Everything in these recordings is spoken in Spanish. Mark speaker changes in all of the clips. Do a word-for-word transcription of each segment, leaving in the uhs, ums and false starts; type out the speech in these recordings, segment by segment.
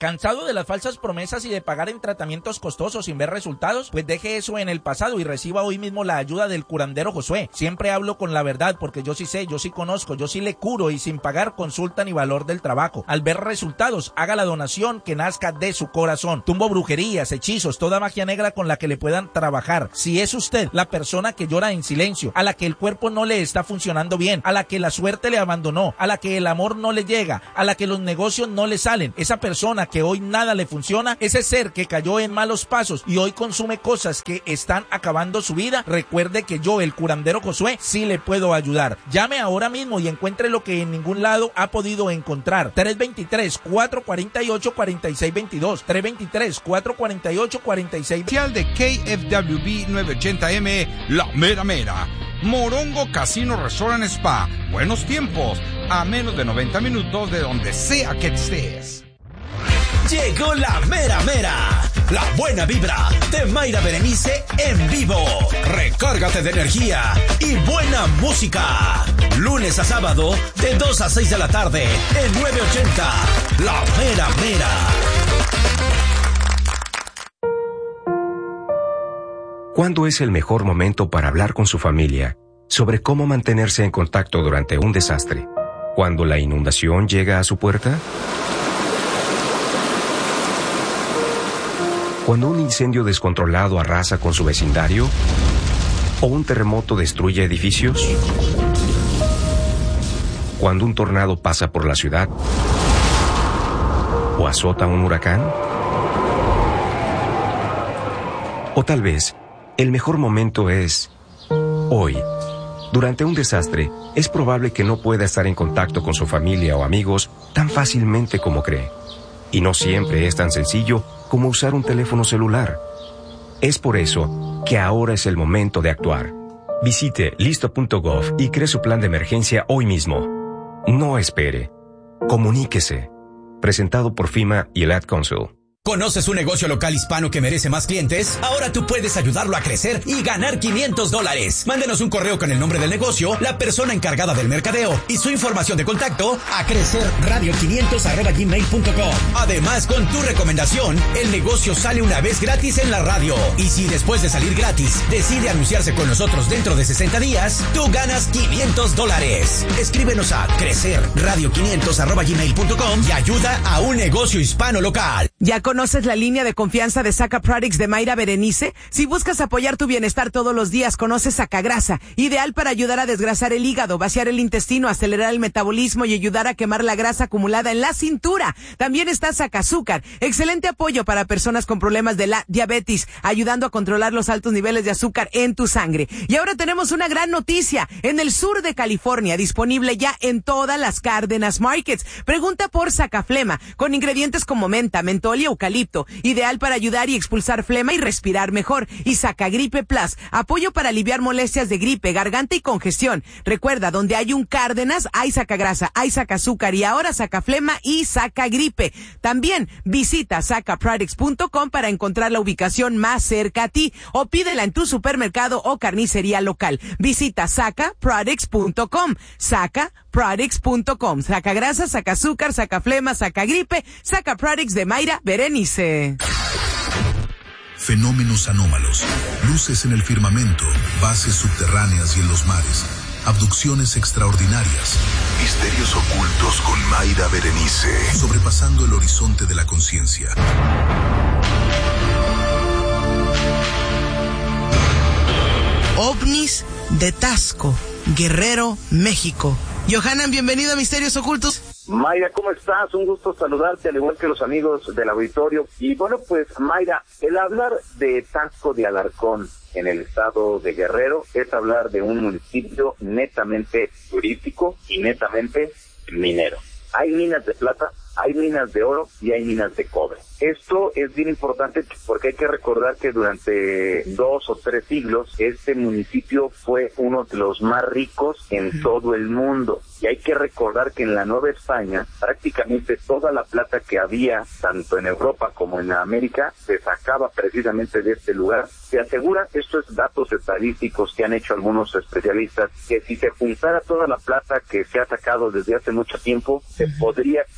Speaker 1: ¿Cansado de las falsas promesas y de pagar en tratamientos costosos sin ver resultados? Pues deje eso en el pasado y reciba hoy mismo la ayuda del curandero Josué. Siempre hablo con la verdad porque yo sí sé, yo sí conozco, yo sí le curo y sin pagar consulta ni valor del trabajo. Al ver resultados, haga la donación que nazca de su corazón. Tumbo brujerías, hechizos, toda magia negra con la que le puedan trabajar. Si es usted la persona que llora en silencio, a la que el cuerpo no le está funcionando bien, a la que la suerte le abandonó, a la que el amor no le llega, a la que los negocios no le salen, esa persona que hoy nada le funciona, ese ser que cayó en malos pasos y hoy consume cosas que están acabando su vida, recuerde que yo, el curandero Josué, sí le puedo ayudar. Llame ahora mismo y encuentre lo que en ningún lado ha podido encontrar. tres dos tres, cuatro cuatro ocho, cuatro seis dos dos, tres dos tres, cuatro cuatro ocho, cuatro seis dos dos.
Speaker 2: De K F W B novecientos ochenta M, La Mera Mera. Morongo Casino Resort and Spa. Buenos tiempos, a menos de noventa minutos de donde sea que estés.
Speaker 3: Llegó la mera mera, la buena vibra de Mayra Berenice en vivo. Recárgate de energía y buena música. Lunes a sábado de dos a seis de la tarde en novecientos ochenta. La mera mera.
Speaker 4: ¿Cuándo es el mejor momento para hablar con su familia sobre cómo mantenerse en contacto durante un desastre? ¿Cuando la inundación llega a su puerta? ¿Cuando un incendio descontrolado arrasa con su vecindario? ¿O un terremoto destruye edificios? ¿Cuando un tornado pasa por la ciudad? ¿O azota un huracán? O tal vez, el mejor momento es hoy. Durante un desastre, es probable que no pueda estar en contacto con su familia o amigos tan fácilmente como cree. Y no siempre es tan sencillo como usar un teléfono celular. Es por eso que ahora es el momento de actuar. Visite listo punto gov y cree su plan de emergencia hoy mismo. No espere. Comuníquese. Presentado por FEMA y el Ad Council.
Speaker 3: ¿Conoces un negocio local hispano que merece más clientes? Ahora tú puedes ayudarlo a crecer y ganar quinientos dólares. Mándenos un correo con el nombre del negocio, la persona encargada del mercadeo y su información de contacto a crecerradio quinientos arroba gmail punto com. Además, con tu recomendación, el negocio sale una vez gratis en la radio. Y si después de salir gratis decide anunciarse con nosotros dentro de sesenta días, tú ganas quinientos dólares. Escríbenos a crecerradio quinientos arroba gmail punto com y ayuda a un negocio hispano local.
Speaker 5: Ya ¿conoces la línea de confianza de Saca Products de Mayra Berenice? Si buscas apoyar tu bienestar todos los días, conoce Sacagrasa, ideal para ayudar a desgrasar el hígado, vaciar el intestino, acelerar el metabolismo y ayudar a quemar la grasa acumulada en la cintura. También está Sacazúcar, excelente apoyo para personas con problemas de la diabetes, ayudando a controlar los altos niveles de azúcar en tu sangre. Y ahora tenemos una gran noticia, en el sur de California, disponible ya en todas las Cárdenas Markets. Pregunta por Sacaflema, con ingredientes como menta, mentol y eucalipto, ideal para ayudar y expulsar flema y respirar mejor. Y Sacagripe Plus, apoyo para aliviar molestias de gripe, garganta y congestión. Recuerda, donde hay un Cárdenas, hay Sacagrasa, hay Sacazúcar y ahora Sacaflema y Sacagripe. También visita saca products punto com para encontrar la ubicación más cerca a ti o pídela en tu supermercado o carnicería local. Visita saca products punto com. Saca products punto com. Sacagrasa, Sacazúcar, Sacaflema, Sacagripe, Saca Products de Mayra Berenice.
Speaker 6: Fenómenos anómalos, luces en el firmamento, bases subterráneas y en los mares, abducciones extraordinarias, misterios ocultos con Mayra Berenice, sobrepasando el horizonte de la conciencia.
Speaker 5: OVNIs de Tasco, Guerrero, México. Johanan, bienvenido a Misterios Ocultos.
Speaker 7: Mayra, ¿cómo estás? Un gusto saludarte, al igual que los amigos del auditorio. Y bueno, pues Mayra, el hablar de Tasco de Alarcón en el estado de Guerrero es hablar de un municipio netamente turístico y netamente minero. Hay minas de plata, hay minas de oro y hay minas de cobre. Esto es bien importante porque hay que recordar que durante dos o tres siglos este municipio fue uno de los más ricos en todo el mundo. Y hay que recordar que en la Nueva España prácticamente toda la plata que había, tanto en Europa como en América, se sacaba precisamente de este lugar. Se asegura, estos datos estadísticos que han hecho algunos especialistas, que si se juntara toda la plata que se ha sacado desde hace mucho tiempo, se podría construir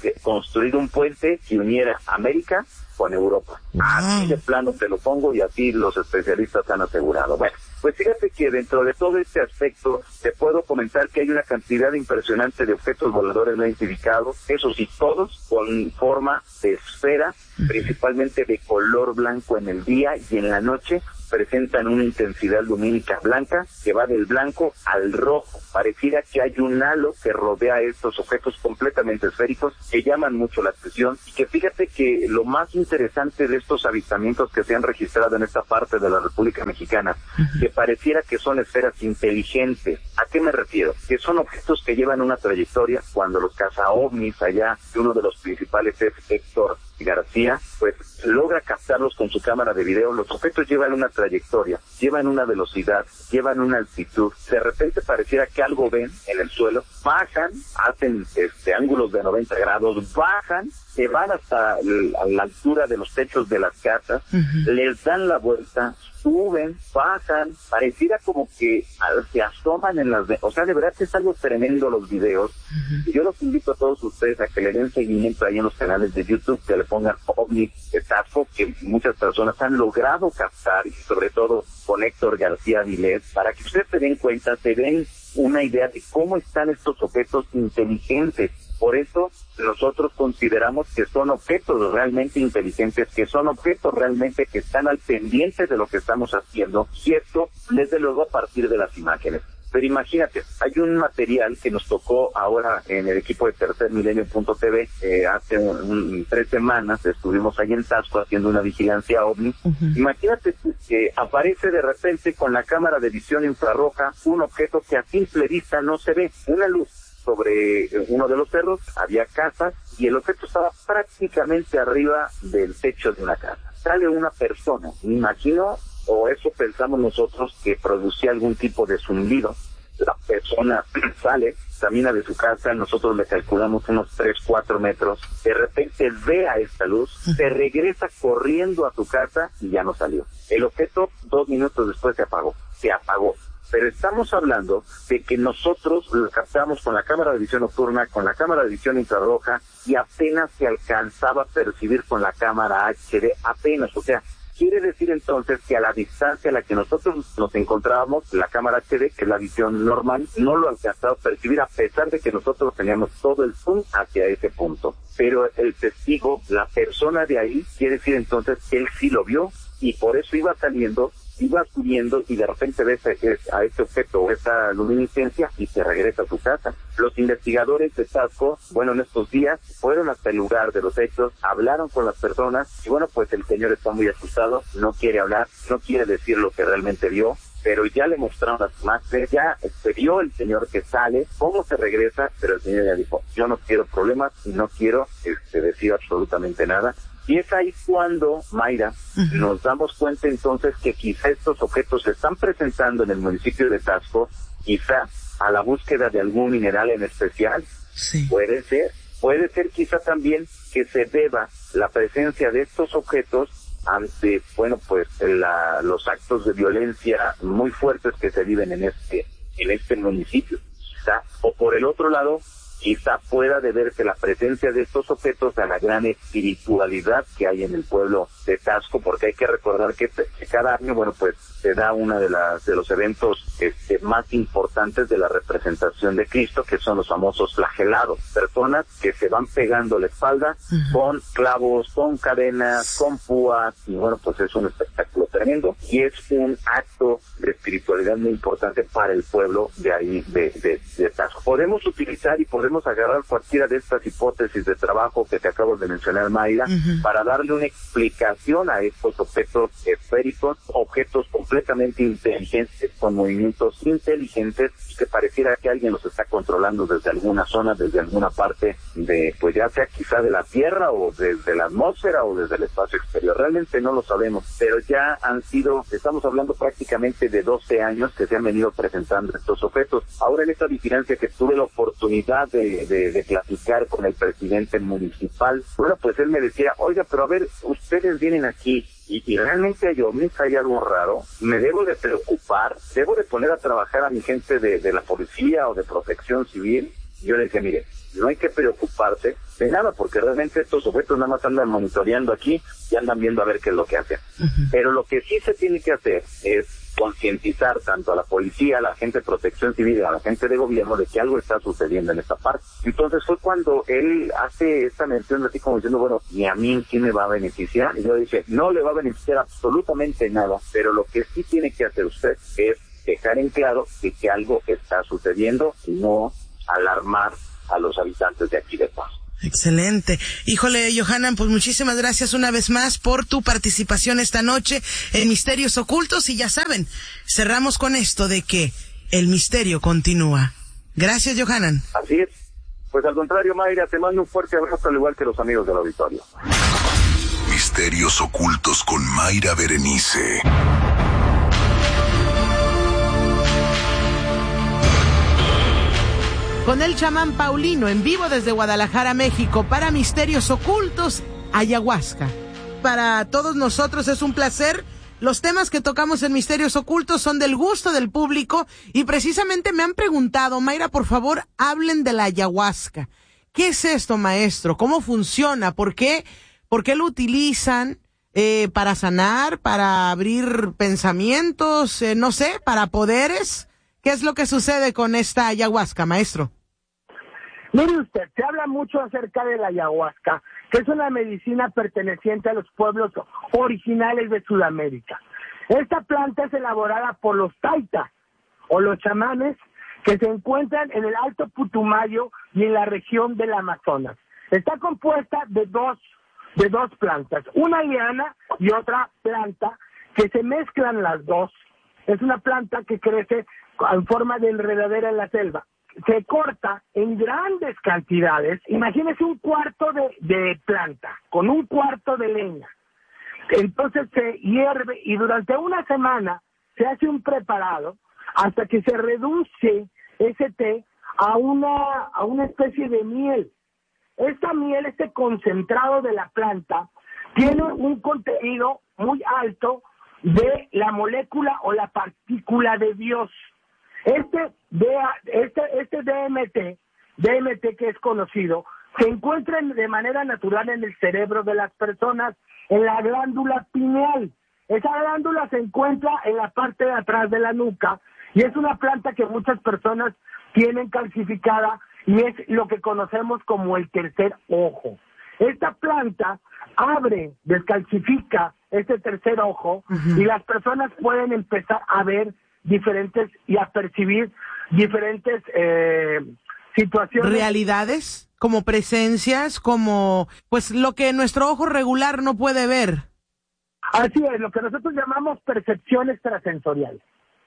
Speaker 7: construir un puente que uniera América con Europa. Así de plano te lo pongo y así los especialistas han asegurado. Bueno, pues fíjate que dentro de todo este aspecto te puedo comentar que hay una cantidad impresionante de objetos voladores no identificados, eso sí, todos con forma de esfera, principalmente de color blanco en el día y en la noche presentan una intensidad lumínica blanca que va del blanco al rojo. Pareciera que hay un halo que rodea estos objetos completamente esféricos que llaman mucho la atención y que fíjate que lo más interesante de estos avistamientos que se han registrado en esta parte de la República Mexicana, uh-huh. que pareciera que son esferas inteligentes. ¿A qué me refiero? Que son objetos que llevan una trayectoria. Cuando los cazaovnis allá, uno de los principales es Héctor García, pues logra captarlos con su cámara de video. Los objetos llevan una trayectoria, llevan una velocidad, llevan una altitud. De repente pareciera que algo ven en el suelo, bajan, hacen este ángulos de noventa grados, bajan, se van hasta la, la altura de los techos de las casas, uh-huh. les dan la vuelta, suben, bajan, pareciera como que se asoman en las... De- o sea, de verdad que es algo tremendo los videos. Uh-huh. Yo los invito a todos ustedes a que le den seguimiento ahí en los canales de YouTube, que le pongan OVNI de Tasco, que muchas personas han logrado captar, y sobre todo con Héctor García Vilés, para que ustedes se den cuenta, se den una idea de cómo están estos objetos inteligentes. Por eso nosotros consideramos que son objetos realmente inteligentes, que son objetos realmente que están al pendiente de lo que estamos haciendo, y esto desde luego a partir de las imágenes. Pero imagínate, hay un material que nos tocó ahora en el equipo de tercer milenio punto t v, eh, hace un, un, tres semanas estuvimos ahí en Tasco haciendo una vigilancia OVNI. Uh-huh. Imagínate que aparece de repente con la cámara de visión infrarroja un objeto que a simple vista no se ve, una luz sobre uno de los cerros, había casas y el objeto estaba prácticamente arriba del techo de una casa. Sale una persona, me imagino, o eso pensamos nosotros, que producía algún tipo de zumbido. La persona sale, camina de su casa, nosotros le calculamos unos tres, cuatro metros, de repente ve a esta luz, se regresa corriendo a su casa y ya no salió. El objeto dos minutos después se apagó, se apagó. Pero estamos hablando de que nosotros lo captamos con la cámara de visión nocturna, con la cámara de visión infrarroja, y apenas se alcanzaba a percibir con la cámara H D, apenas, o sea, quiere decir entonces que a la distancia a la que nosotros nos encontrábamos, la cámara H D, que es la visión normal, no lo alcanzaba a percibir a pesar de que nosotros teníamos todo el zoom hacia ese punto. Pero el testigo, la persona de ahí, quiere decir entonces que él sí lo vio y por eso iba saliendo, iba subiendo y de repente ve a este objeto o esa luminiscencia y se regresa a su casa. Los investigadores de Tasco, bueno, en estos días fueron hasta el lugar de los hechos, hablaron con las personas y bueno, pues el señor está muy asustado, no quiere hablar, no quiere decir lo que realmente vio, pero ya le mostraron las imágenes, ya se vio el señor que sale, cómo se regresa, pero el señor ya dijo, yo no quiero problemas y no quiero este, decir absolutamente nada. Y es ahí cuando, Mayra, uh-huh. nos damos cuenta entonces que quizá estos objetos se están presentando en el municipio de Tasco, quizá a la búsqueda de algún mineral en especial. Sí. Puede ser, puede ser quizá también que se deba la presencia de estos objetos ante, bueno, pues la, los actos de violencia muy fuertes que se viven en este, en este municipio. Quizá, o por el otro lado, quizá pueda deberse la presencia de estos objetos a la gran espiritualidad que hay en el pueblo de Tasco, porque hay que recordar que, que cada año, bueno, pues se da una de las de los eventos este, más importantes de la representación de Cristo, que son los famosos flagelados, personas que se van pegando la espalda uh-huh. con clavos, con cadenas, con púas, y bueno, pues es un espectáculo tremendo, y es un acto de espiritualidad muy importante para el pueblo de ahí, de, de, de Tasco. Podemos utilizar y podemos agarrar cualquiera de estas hipótesis de trabajo que te acabo de mencionar, Mayra, uh-huh. para darle una explicación a estos objetos esféricos, objetos completamente inteligentes, con movimientos inteligentes, que pareciera que alguien los está controlando desde alguna zona, desde alguna parte de, pues ya sea quizá de la Tierra o desde la atmósfera o desde el espacio exterior. Realmente no lo sabemos, pero ya han sido, estamos hablando prácticamente de doce años que se han venido presentando estos objetos. Ahora en esta vigilancia que tuve la oportunidad de, de, de platicar con el presidente municipal, bueno, pues él me decía, oiga, pero a ver, ustedes vienen aquí y, y realmente yo me hay algo raro, me debo de preocupar, debo de poner a trabajar a mi gente de, de la policía o de protección civil. Y yo le decía, mire, no hay que preocuparse de nada, porque realmente estos objetos nada más andan monitoreando aquí y andan viendo a ver qué es lo que hacen. Uh-huh. Pero lo que sí se tiene que hacer es concientizar tanto a la policía, a la gente de protección civil, a la gente de gobierno de que algo está sucediendo en esta parte. Entonces fue cuando él hace esta mención así como diciendo, bueno, ni a mí quién me va a beneficiar. Y yo dije, no le va a beneficiar absolutamente nada, pero lo que sí tiene que hacer usted es dejar en claro que, que algo está sucediendo y no alarmar a los habitantes de aquí de Paz.
Speaker 5: Excelente. Híjole, Johanan, pues muchísimas gracias una vez más por tu participación esta noche en Misterios Ocultos, y ya saben, cerramos con esto de que el misterio continúa. Gracias, Johanan.
Speaker 7: Así es. Pues al contrario, Mayra, te mando un fuerte abrazo, al igual que los amigos del auditorio.
Speaker 6: Misterios Ocultos con Mayra Berenice.
Speaker 5: Con el chamán Paulino en vivo desde Guadalajara, México, para Misterios Ocultos, Ayahuasca. Para todos nosotros es un placer. Los temas que tocamos en Misterios Ocultos son del gusto del público y precisamente me han preguntado, Mayra, por favor, hablen de la ayahuasca. ¿Qué es esto, maestro? ¿Cómo funciona? ¿Por qué, por qué lo utilizan? Eh, ¿Para sanar? ¿Para abrir pensamientos? Eh, no sé, ¿para poderes? ¿Qué es lo que sucede con esta ayahuasca, maestro?
Speaker 8: Mire usted, se habla mucho acerca de la ayahuasca, que es una medicina perteneciente a los pueblos originales de Sudamérica. Esta planta es elaborada por los taitas, o los chamanes, que se encuentran en el Alto Putumayo y en la región del Amazonas. Está compuesta de dos, de dos plantas, una liana y otra planta, que se mezclan las dos. Es una planta que crece en forma de enredadera en la selva. Se corta en grandes cantidades. Imagínese un cuarto de, de planta con un cuarto de leña. Entonces se hierve y durante una semana se hace un preparado hasta que se reduce ese té a una, a una especie de miel. Esta miel, este concentrado de la planta, tiene un contenido muy alto de la molécula o la partícula de Dios. Este, este, este D M T, D M T que es conocido, se encuentra de manera natural en el cerebro de las personas, en la glándula pineal. Esa glándula se encuentra en la parte de atrás de la nuca y es una planta que muchas personas tienen calcificada y es lo que conocemos como el tercer ojo. Esta planta abre, descalcifica este tercer ojo, uh-huh, y las personas pueden empezar a ver diferentes y a percibir diferentes eh, situaciones.
Speaker 5: ¿Realidades? Como presencias, como pues lo que nuestro ojo regular no puede ver.
Speaker 8: Así es, lo que nosotros llamamos percepción extrasensorial.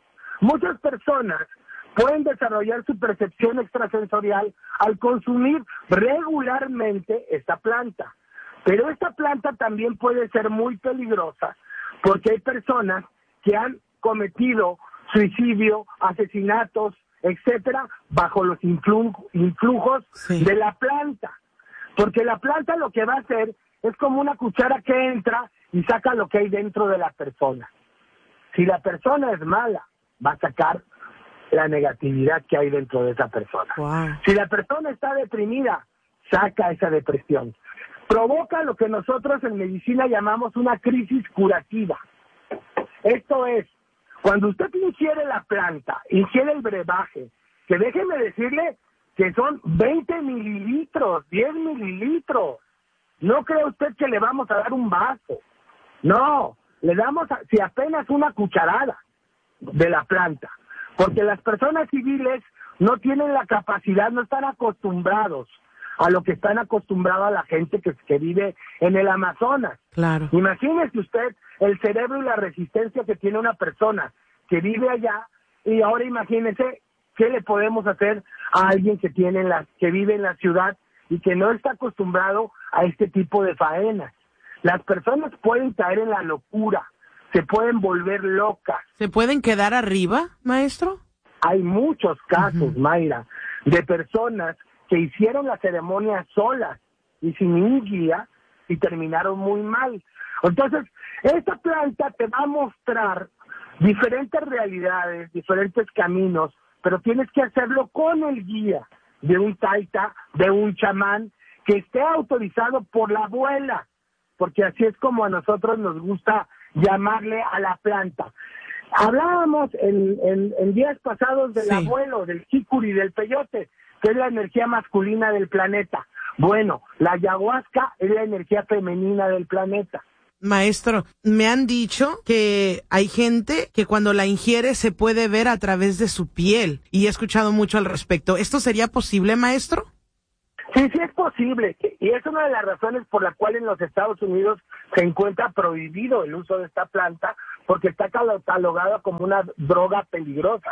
Speaker 8: Muchas personas pueden desarrollar su percepción extrasensorial al consumir regularmente esta planta. Pero esta planta también puede ser muy peligrosa porque hay personas que han cometido suicidio, asesinatos, etcétera, bajo los influ- influjos sí. de la planta. Porque la planta lo que va a hacer es como una cuchara que entra y saca lo que hay dentro de la persona. Si la persona es mala, va a sacar la negatividad que hay dentro de esa persona. Wow. Si la persona está deprimida, saca esa depresión. Provoca lo que nosotros en medicina llamamos una crisis curativa. Esto es, cuando usted ingiere la planta, ingiere el brebaje, que déjeme decirle que son veinte mililitros, diez mililitros. No cree usted que le vamos a dar un vaso. No, le damos, a, si apenas una cucharada de la planta. Porque las personas civiles no tienen la capacidad, no están acostumbrados a lo que están acostumbrados la gente que, que vive en el Amazonas.
Speaker 5: Claro.
Speaker 8: Imagínese usted el cerebro y la resistencia que tiene una persona que vive allá, y ahora imagínese qué le podemos hacer a alguien que tiene la, que vive en la ciudad y que no está acostumbrado a este tipo de faenas. Las personas pueden caer en la locura, se pueden volver locas.
Speaker 5: ¿Se pueden quedar arriba, maestro?
Speaker 8: Hay muchos casos, uh-huh. Mayra, de personas que hicieron la ceremonia solas y sin un guía y terminaron muy mal. Entonces, esta planta te va a mostrar diferentes realidades, diferentes caminos, pero tienes que hacerlo con el guía. de un taita, de un chamán, que esté autorizado por la abuela, porque así es como a nosotros nos gusta llamarle a la planta. Hablábamos en, en, en días pasados del sí. abuelo, del jicuri, del peyote, que es la energía masculina del planeta. Bueno, la ayahuasca es la energía femenina del planeta.
Speaker 5: Maestro, me han dicho que hay gente que cuando la ingiere se puede ver a través de su piel, y he escuchado mucho al respecto. ¿Esto sería posible, maestro?
Speaker 8: Sí, sí es posible, y es una de las razones por la cual en los Estados Unidos se encuentra prohibido el uso de esta planta, porque está catalogada como una droga peligrosa.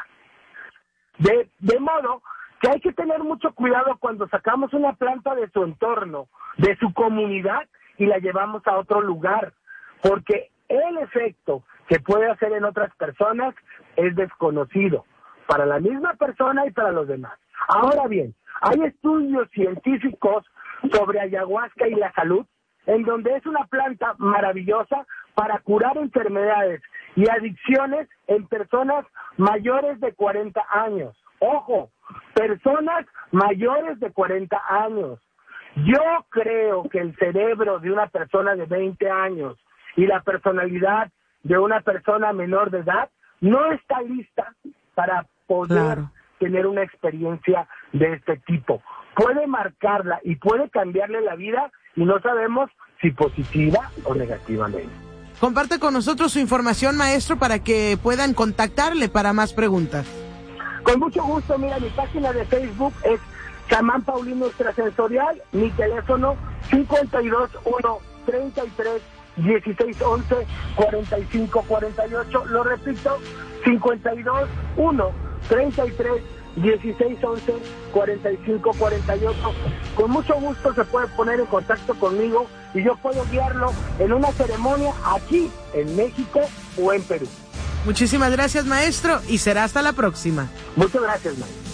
Speaker 8: De, de modo que hay que tener mucho cuidado cuando sacamos una planta de su entorno, de su comunidad, y la llevamos a otro lugar, porque el efecto que puede hacer en otras personas es desconocido, para la misma persona y para los demás. Ahora bien, hay estudios científicos sobre ayahuasca y la salud, en donde es una planta maravillosa para curar enfermedades y adicciones en personas mayores de cuarenta años. Ojo, personas mayores de cuarenta años. Yo creo que el cerebro de una persona de veinte años y la personalidad de una persona menor de edad no está lista para poder claro. tener una experiencia de este tipo. Puede marcarla y puede cambiarle la vida, y no sabemos si positiva o negativamente.
Speaker 5: Comparte con nosotros su información, maestro, para que puedan contactarle para más preguntas.
Speaker 8: Con mucho gusto. Mira, mi página de Facebook es Chamán Paulino Extrasensorial, mi teléfono cincuenta y dos, uno, treinta y tres, dieciséis, once, cuarenta y cinco, cuarenta y ocho, lo repito, cincuenta y dos, uno, treinta y tres, dieciséis, once, cuarenta y cinco, cuarenta y ocho. Con mucho gusto se puede poner en contacto conmigo y yo puedo guiarlo en una ceremonia aquí en México o en Perú.
Speaker 5: Muchísimas gracias, maestro, y será hasta la próxima.
Speaker 8: Muchas gracias, maestro.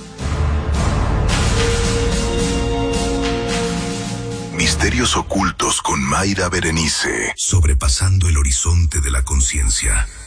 Speaker 6: Misterios ocultos con Mayra Berenice. Sobrepasando el horizonte de la conciencia.